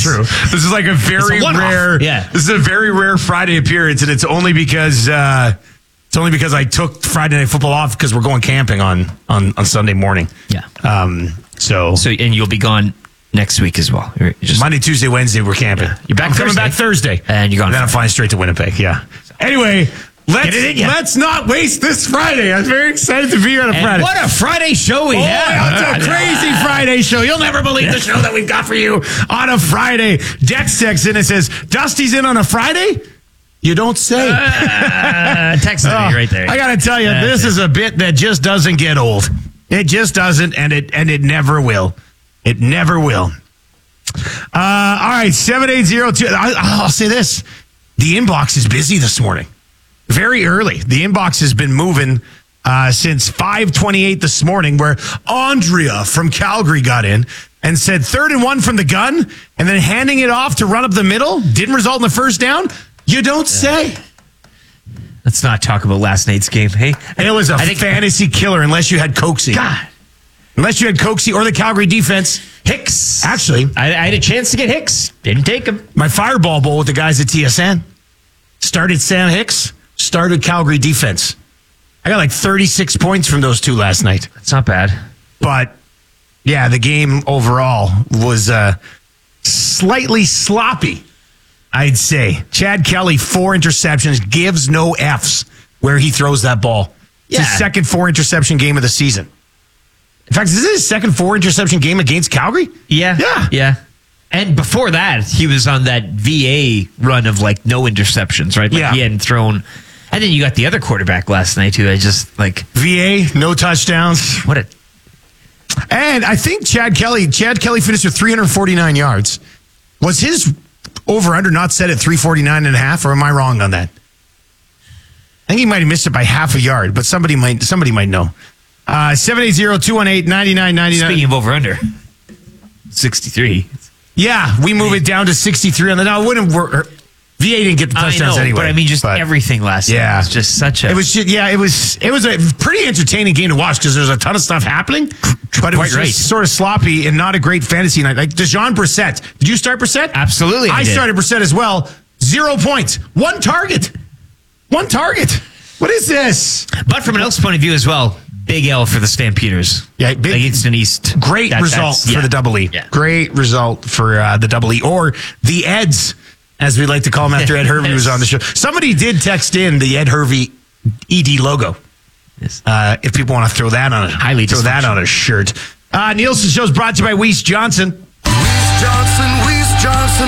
true. This is like a very rare. Yeah. This is a very rare Friday appearance, and it's only because I took Friday Night Football off because we're going camping on Sunday morning. Yeah. So and you'll be gone next week as well. You're just Monday, Tuesday, Wednesday, we're camping. Yeah. You're back I'm coming Thursday. back Thursday. And you're gone Then I'm flying straight to Winnipeg. Yeah. Anyway, let's not waste this Friday. I'm very excited to be here on a Friday. What a Friday show we have. It's a crazy Friday show. You'll never believe the show that we've got for you on a Friday. Dex texts in and says, Dusty's in on a Friday? You don't say. Text me right there. I got to tell you, this is a bit that just doesn't get old. It just doesn't, and it never will. It never will. All right, 7802. I'll say this. The inbox is busy this morning. Very early. The inbox has been moving since 5:28 this morning, where Andrea from Calgary got in and said 3rd and 1 from the gun, and then handing it off to run up the middle didn't result in the first down. You don't say. Let's not talk about last night's game. Hey, It was a fantasy killer unless you had Coxie. God. Unless you had Coxie or the Calgary defense. Hicks. Actually, I had a chance to get Hicks. Didn't take him. my Fireball Bowl with the guys at TSN started Sam Hicks, started Calgary defense. I got like 36 points from those two last night. That's not bad. But, yeah, the game overall was slightly sloppy, I'd say. Chad Kelly, 4 interceptions, gives no Fs where he throws that ball. It's his second 4-interception game of the season. In fact, is this his second 4-interception game against Calgary? Yeah. And before that, he was on that VA run of like no interceptions, right? Like he hadn't thrown. And then you got the other quarterback last night who I just like VA, no touchdowns. And I think Chad Kelly finished with 349 yards. Was his over-under not set at 349 and a half, or am I wrong on that? I think he might have missed it by half a yard, but somebody might know. 780-218-9999. Speaking of over-under, 63. Yeah, we move it down to 63 on the. Now, it wouldn't work. VA didn't get the touchdowns anyway. But I mean, everything last night. Yeah, it was just such a. It was a pretty entertaining game to watch because there's a ton of stuff happening. But it was just sort of sloppy and not a great fantasy night. Like Dejon Brissett. Did you start Brissett? Absolutely, I started Brissett as well. 0 points, 1 target. What is this? But from an Elks point of view as well, big L for the Stampeders. Yeah, against an East. Great result for the Double E. Yeah. Great result for the Double E, or the Eds, as we like to call him after Ed Hervey was on the show. Somebody did text in the Ed Hervey ED logo. Yes. If people want to throw that on a shirt. Nielsen Show's brought to you by Weiss Johnson. Weiss Johnson,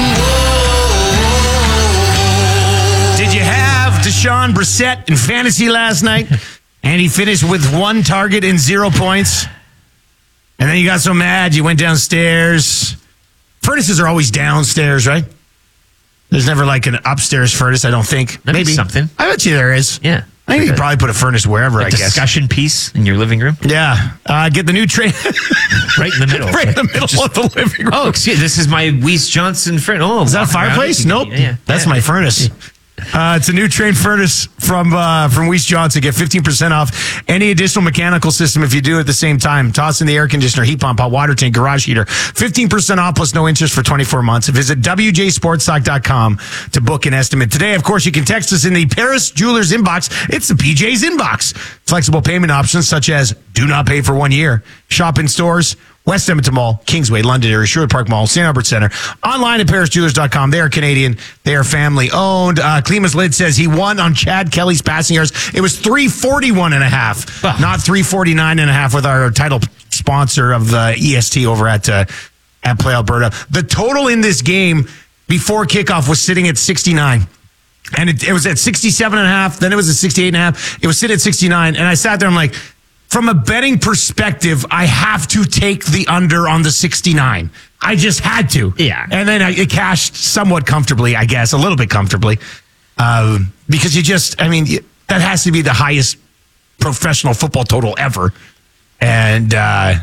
whoa. Did you have Dejon Brissett in fantasy last night? And he finished with 1 target and 0 points. And then you got so mad you went downstairs. Furnaces are always downstairs, right? There's never like an upstairs furnace, I don't think. Maybe something. I bet you there is. Yeah. I think you could probably put a furnace wherever, I guess. Discussion piece in your living room? Yeah. Get the new train. Right in the middle. Right in the middle of the living room. Oh, excuse me. This is my Weiss Johnson friend. Oh, is that a fireplace? Nope. That's my furnace. It's a new train furnace from Weiss Johnson. Get 15% off any additional mechanical system if you do it at the same time. Toss in the air conditioner, heat pump, hot water tank, garage heater. 15% off plus no interest for 24 months. Visit WJSportsTalk.com to book an estimate. Today, of course, you can text us in the Paris Jewelers inbox. It's the PJ's inbox. Flexible payment options such as do not pay for 1 year. Shop in stores, West Edmonton Mall, Kingsway, Londonderry, Sherwood Park Mall, St. Albert Center. Online at ParisJewelers.com. They are Canadian. They are family owned. Klima's Lid says he won on Chad Kelly's passing yards. It was 341 and a half, not 349 and a half with our title sponsor of EST over at Play Alberta. The total in this game before kickoff was sitting at 69. And it was at 67 and a half. Then it was at 68 and a half. It was sitting at 69. And I sat there, I'm like, from a betting perspective, I have to take the under on the 69. I just had to. Yeah. And then it cashed somewhat comfortably, I guess, a little bit comfortably. Because that has to be the highest professional football total ever. And, to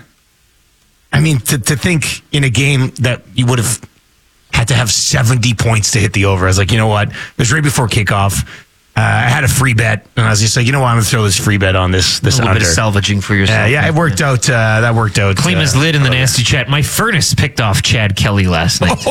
think in a game that you would have had to have 70 points to hit the over. I was like, you know what? It was right before kickoff. I had a free bet, and I was just like, you know what, I'm going to throw this free bet on this A little under. bit of salvaging for yourself. Yeah, it worked out. That worked out. Klima's lid in the nasty chat. My furnace picked off Chad Kelly last night.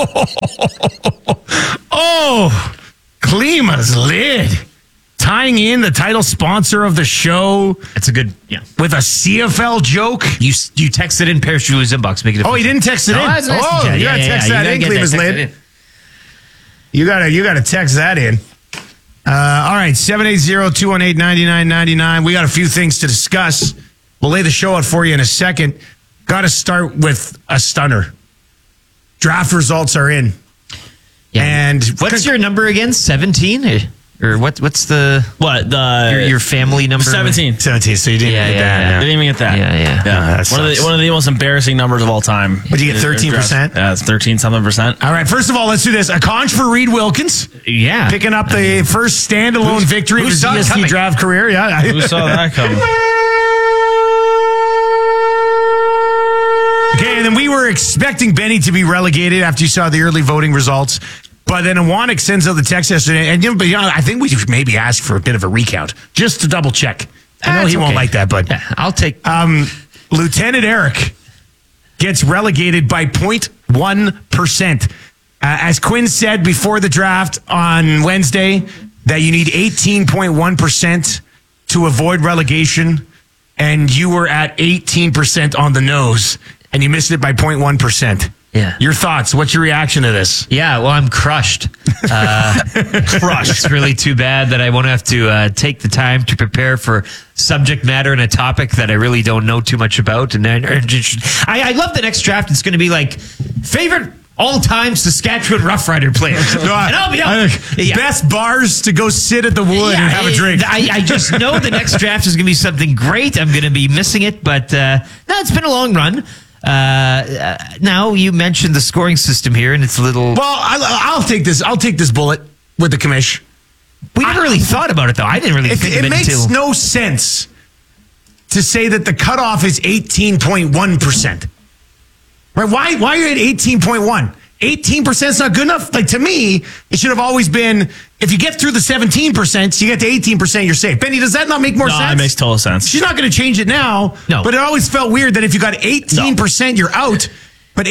Oh, Klima's lid. Tying in the title sponsor of the show That's a good, yeah. with a CFL joke. You texted in Paris Julie's inbox. Make it. Oh, he didn't text it in. that's a nasty Oh, chat. you got to text You that gotta in, get that, Klima's text lid. it in. You gotta text that in. All right, 780-218-9999. We got a few things to discuss. We'll lay the show out for you in a second. Got to start with a stunner. Draft results are in. Yeah. And what's your number again? 17 or what's the your family number? 17. 17. So you didn't Yeah, get yeah, that. yeah. Didn't even get that. Yeah. that One of sucks. the most embarrassing numbers of all time. What'd you get, 13%? Yeah, it's 13-something%. All right, first of all, let's do this. A conch for Reed Wilkins. Yeah. Picking up the first standalone victory of who his saw it DST coming? draft career. Yeah. Who saw that coming? Okay, and then we were expecting Benny to be relegated after you saw the early voting results. But then Iwanek sends out the text yesterday, and I think we should maybe ask for a bit of a recount just to double check. I know That's he won't okay. like that, but Yeah, I'll take. Lieutenant Eric gets relegated by 0.1%. As Quinn said before the draft on Wednesday, that you need 18.1% to avoid relegation, and you were at 18% on the nose, and you missed it by 0.1%. Yeah. Your thoughts? What's your reaction to this? Yeah, well, I'm crushed. Crushed. It's really too bad that I won't have to take the time to prepare for subject matter and a topic that I really don't know too much about. And then I love the next draft. It's going to be like favorite all-time Saskatchewan Rough Rider players. And I'll be out. Yeah. Best bars to go sit at the wood and have a drink. I just know the next draft is going to be something great. I'm going to be missing it, but no, it's been a long run. Now you mentioned the scoring system here, and it's a little. Well, I'll take this. I'll take this bullet with the commish. We never really thought about it, though. I didn't really think of It it makes until. no sense to say that the cutoff is 18.1%. Right? Why are you at 18.1? 18% is not good enough. Like, to me, it should have always been, if you get through the 17%, you get to 18%, you're safe. Benny, does that not make more No, sense? it makes total sense. She's not going to change it now. No. But it always felt weird that if you got 18%, you're out. But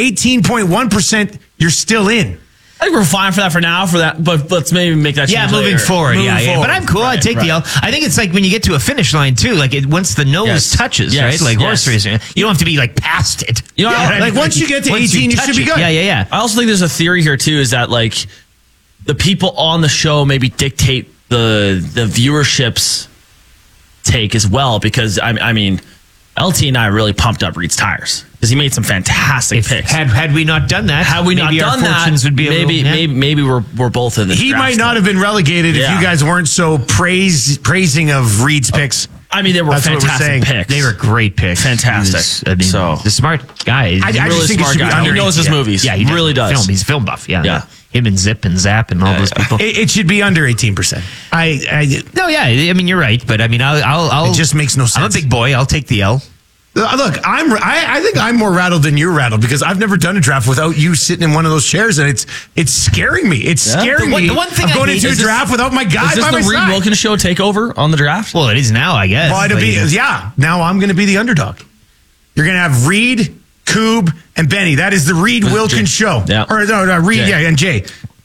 18.1%, you're still in. I think we're fine for that for now. But let's maybe make that change. Yeah, moving later. forward. Moving Yeah. forward. But I'm cool. I Right, take the right. L. I think it's like when you get to a finish line too. Like once the nose Yes. touches, Yes. right? Like horse Yes. racing, you don't have to be like past it. You know, what I like mean? once you get to Once 18, you touch should be it. good. Yeah. I also think there's a theory here too, is that like the people on the show maybe dictate the viewership's take as well, because I mean, LT and I really pumped up Reed's tires because he made some fantastic picks. Had we not done that, Had we not maybe done our fortunes that, would be a maybe little, yeah. maybe we're both in this. He draft might not still. have been relegated if Yeah. you guys weren't so praising of Reed's picks. I mean, they were That's what we're fantastic saying. picks. They were great picks. Fantastic. I mean, So- the smart guy. I really just think it smart should be guy. under He knows 18. his movies. Yeah, he really does. He's a film buff. Yeah. Yeah. Him and Zip and Zap and all those people. It should be under 18%. No, yeah. I mean, you're right, but I mean, I'll. It just makes no I'm a sense. big boy. I'll take the L. Look, I think I'm more rattled than you're rattled because I've never done a draft without you sitting in one of those chairs, and it's scaring me. It's scaring me. The one thing of I going hate into a is this- draft without my guy Is this by the my Reed side. Wilkins show takeover on the draft? Well, it is now, I guess. Well, it'll Like, be now I'm going to be the underdog. You're going to have Reed, Coob, and Benny. That is the Reed Wilkins show. Yeah. Or no, Reed, Jay. and Jay.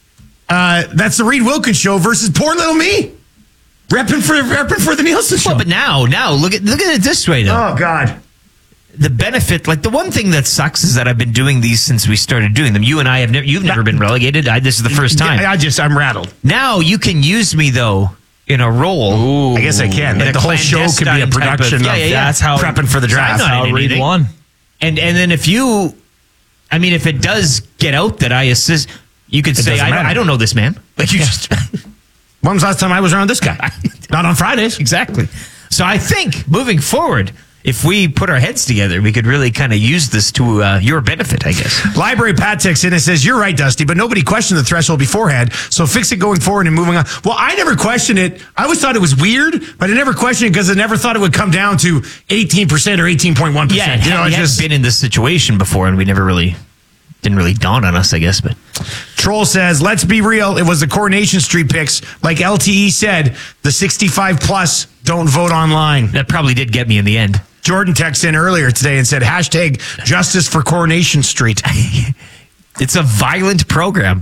That's the Reed Wilkins show versus poor little me, repping for the Nielsen show. Well, but now, look at it this way, though. Oh God. The benefit, like the one thing that sucks is that I've been doing these since we started doing them. You and I have never, you've never been relegated. This is the first time. I'm rattled. Now you can use me though in a role. I guess I can. In Like a the whole show could be a clandestine type production. of- of yeah. That's how prepping for the draft. I'm not How in Reed anything. won. And then if if it does get out that I assist, you could say doesn't matter. I don't know this man. Like you just When was the last time I was around this guy? Not on Fridays. exactly. So I think moving forward, if we put our heads together, we could really kind of use this to your benefit, I guess. Library Pat texts in and says, "You're right, Dusty, but nobody questioned the threshold beforehand, so fix it going forward and moving on." Well, I never questioned it. I always thought it was weird, but I never questioned it because I never thought it would come down to 18% or 18.1%. Yeah, you know, we it's had just been in this situation before, and we didn't really dawn on us, I guess. But Troll says, let's be real. It was the Coronation Street picks. Like LTE said, the 65 plus don't vote online. That probably did get me in the end. Jordan texted in earlier today and said, hashtag justice for Coronation Street. It's a violent program.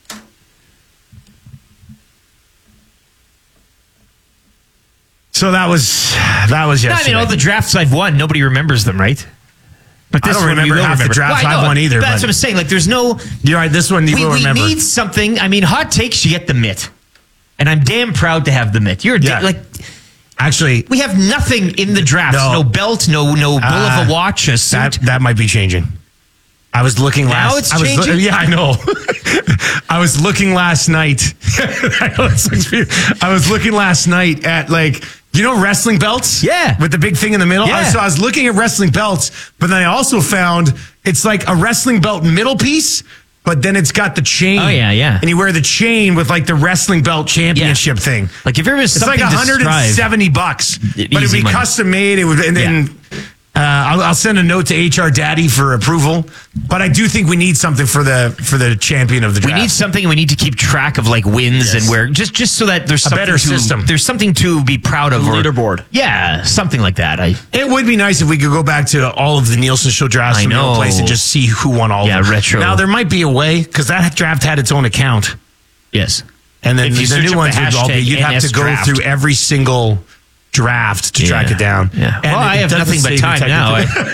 So that was yesterday. I mean, all the drafts I've won, nobody remembers them, right? But I don't one remember you will half the drafts I've won either, That's but- what I'm saying. Like, there's no... You're right. This one you will We remember. need something. I mean, hot takes, you get the mitt. And I'm damn proud to have the mitt. Actually, we have nothing in the drafts. No. No belt, no bull of a watch, a suit. that might be changing. I was looking Now last. it's changing? Yeah, I know. I was looking last night. I know it sucks for you. I was looking last night at wrestling belts. Yeah. with the big thing in the middle. Yeah. So I was looking at wrestling belts, but then I also found it's like a wrestling belt middle piece. But then it's got the chain. Oh, yeah. And you wear the chain with like the wrestling belt championship thing. Like, if there was It's like something to strive- $170, but it'd Easy be money. custom made. It would, and then I'll send a note to HR Daddy for approval. But I do think we need something for the champion of the We draft. need something, and we need to keep track of like wins and where just so that there's something better system. There's something to be proud of. Leaderboard. Yeah, something like that. It would be nice if we could go back to all of the Nielsen Show drafts I from the old know. place and just see who won all of them. retro. Now there might be a way because that draft had its own account, Yes. and then If you the search new up ones the would all be. hashtag You'd have to go NS through draft. every single draft to track it down. Yeah. And Well, I it have doesn't nothing but save time it now.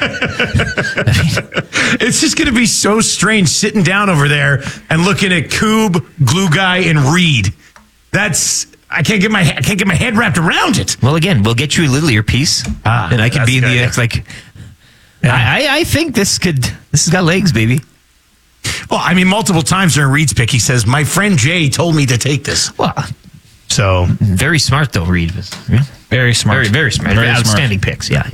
It's just going to be so strange sitting down over there and looking at Coob, Glue Guy, and Reed. I can't get my head wrapped around it. Well, again, we'll get you a little earpiece, and I can that's be in good, the yeah. like. I think this has got legs, baby. Well, I mean, multiple times during Reed's pick, he says, "My friend Jay told me to take this." Well, So very smart though, Reed. Yeah. Very smart. Very, very smart. Very smart. Outstanding picks. Yeah,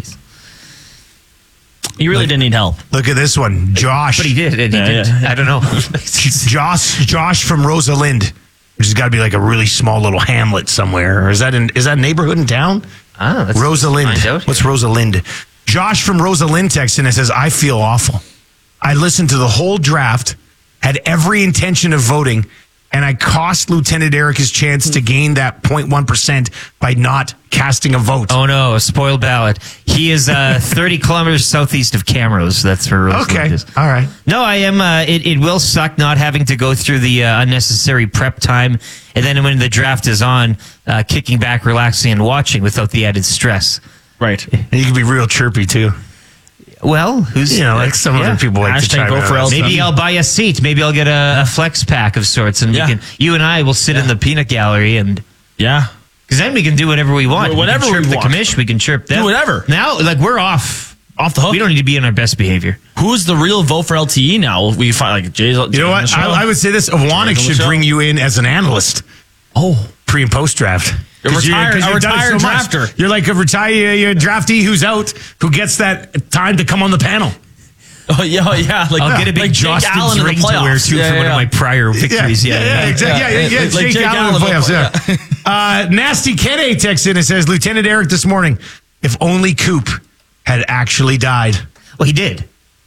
He really didn't need help. look at this one, Josh. but he did. And he Yeah, did. yeah. I don't know. Josh from Rosalind, which has got to be like a really small little hamlet somewhere. Or is that a neighborhood in town? Let's Rosalind. find out. What's Rosalind? Josh from Rosalind texts in and says, I feel awful. I listened to the whole draft, had every intention of voting, and I cost Lieutenant Eric his chance to gain that 0.1% by not casting a vote. Oh no, a spoiled ballot. He is 30 kilometers southeast of Camrose. That's where Rosalind Okay. is. All right. No, I am. It will suck not having to go through the unnecessary prep time, and then when the draft is on, kicking back, relaxing, and watching without the added stress. Right. And you can be real chirpy, too. Well, who's Like some other people like to Hashtag chime vote in for on that. LT. Maybe I'll buy a seat. Maybe I'll get a flex pack of sorts, and Yeah. you and I will sit in the peanut gallery, and Yeah. because then we can do whatever we want. Whatever we can chirp we the want. commish, we can chirp them. Do whatever. Now, like we're off Off the hook. We don't need to be in our best behavior. Who's the real vote for LTE now? We find like Jay's. You know what? I would say this. Awanic should bring you in as an analyst. Pre and post draft. A retired drafter. You're like a retired draftee who's out, who gets that time to come on the panel. Oh yeah. Like, I'll get a big like Jake Justin's Allen in the ring to wear playoffs. too for one of my prior victories. Exactly. Yeah. Like Jake Allen in the playoffs. Yeah. Nasty Kene texts in and says, Lieutenant Eric this morning, if only Coop had actually died. Well, he did.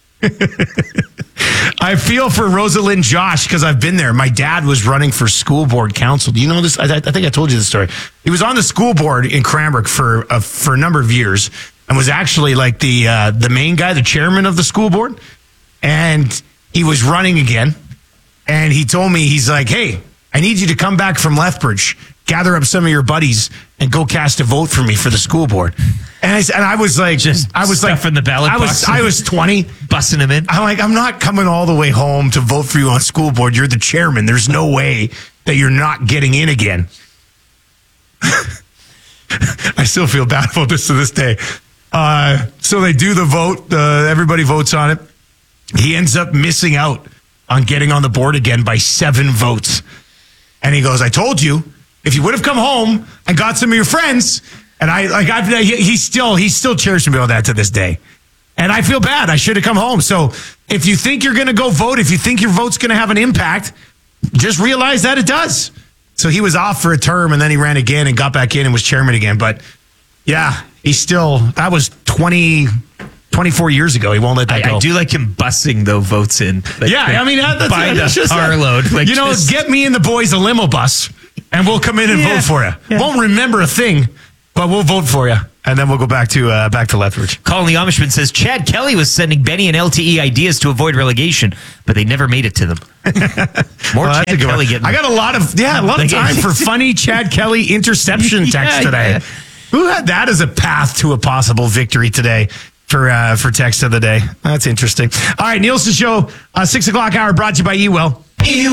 I feel for Rosalind Josh because I've been there. My dad was running for school board council. Do you know this? I think I told you the story. He was on the school board in Cranbrook for a number of years and was actually like the main guy, the chairman of the school board. And he was running again. And he told me, he's like, hey, I need you to come back from Lethbridge, gather up some of your buddies, and go cast a vote for me for the school board. And I was like, stuffing the ballot box. I was 20. Busting him in. I'm like, I'm not coming all the way home to vote for you on school board. You're the chairman. There's no way that you're not getting in again. I still feel bad about this to this day. So they do the vote. Everybody votes on it. He ends up missing out on getting on the board again by 7 votes. And he goes, I told you, if you would have come home and got some of your friends, and he still cheers me on that to this day. And I feel bad. I should have come home. So if you think you're going to go vote, if you think your vote's going to have an impact, just realize that it does. So he was off for a term and then he ran again and got back in and was chairman again. But yeah, that was 20, 24 years ago. He won't let that go. I do like him bussing though votes in. Like, Yeah, I mean, that's just carload. Like, you know, just- get me and the boys a limo bus, and we'll come in and Yeah. vote for you. Yeah. Won't remember a thing, but we'll vote for you, and then we'll go back to Lethbridge. Colin the Amishman says Chad Kelly was sending Benny and LTE ideas to avoid relegation, but they never made it to them. More Well, that's a Chad good Kelly one. getting. I got a lot of time for funny Chad Kelly interception text today. Yeah. Who had that as a path to a possible victory today for text of the day? That's interesting. All right, Nielsen Show, 6 o'clock hour brought to you by eWell.